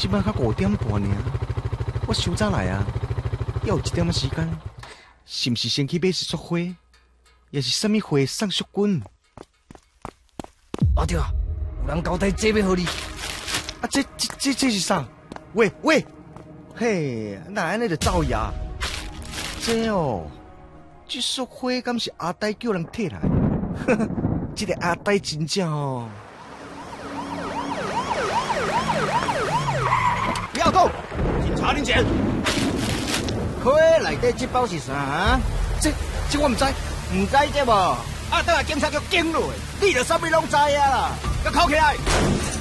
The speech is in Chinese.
即摆才5点半尔，我伤早来啊，还有1点仔时间，是毋是先去买一束花，也是啥物花送淑君？ 阿弟啊，有人交代这要互你。 啊，这是啥？喂，嘿，那安尼就造谣？这哦，这束花敢是阿呆叫人摕来？呵呵，这个阿呆真正哦。 不要动！警察临检。花内底这包是啥啊？ 这我唔知， 唔知这无？啊，等下警察局警落，你着啥物拢知啊啦！甲铐起来！